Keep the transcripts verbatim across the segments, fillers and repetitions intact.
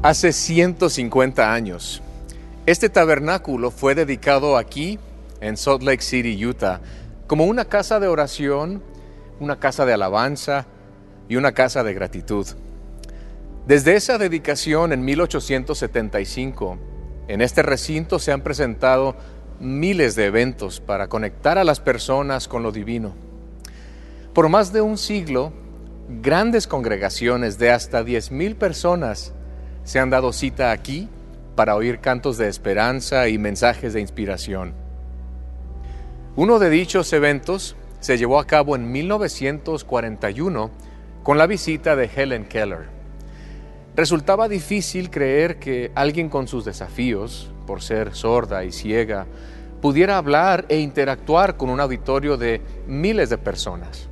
Hace ciento cincuenta años, este tabernáculo fue dedicado aquí, en Salt Lake City, Utah, como una casa de oración, una casa de alabanza y una casa de gratitud. Desde esa dedicación en mil ochocientos setenta y cinco, en este recinto se han presentado miles de eventos para conectar a las personas con lo divino. Por más de un siglo, grandes congregaciones de hasta diez mil personas se han dado cita aquí para oír cantos de esperanza y mensajes de inspiración. Uno de dichos eventos se llevó a cabo en mil novecientos cuarenta y uno con la visita de Helen Keller. Resultaba difícil creer que alguien con sus desafíos, por ser sorda y ciega, pudiera hablar e interactuar con un auditorio de miles de personas.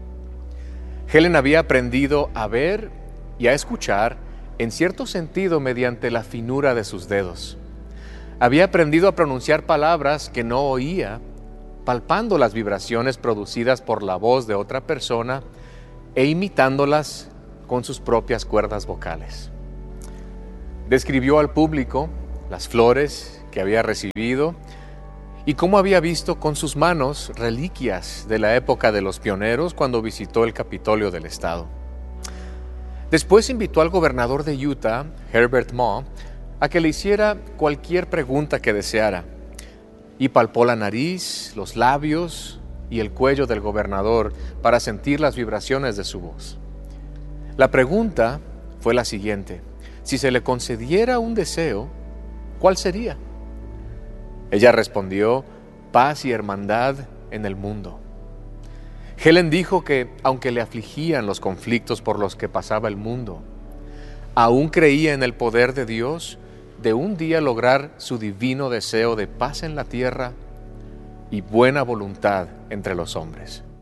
Helen había aprendido a ver y a escuchar en cierto sentido mediante la finura de sus dedos. Había aprendido a pronunciar palabras que no oía, palpando las vibraciones producidas por la voz de otra persona e imitándolas con sus propias cuerdas vocales. Describió al público las flores que había recibido y cómo había visto con sus manos reliquias de la época de los pioneros cuando visitó el Capitolio del Estado. Después invitó al gobernador de Utah, Herbert Maw, a que le hiciera cualquier pregunta que deseara, y palpó la nariz, los labios y el cuello del gobernador para sentir las vibraciones de su voz. La pregunta fue la siguiente: si se le concediera un deseo, ¿cuál sería? Ella respondió: paz y hermandad en el mundo. Helen dijo que, aunque le afligían los conflictos por los que pasaba el mundo, aún creía en el poder de Dios de un día lograr su divino deseo de paz en la tierra y buena voluntad entre los hombres.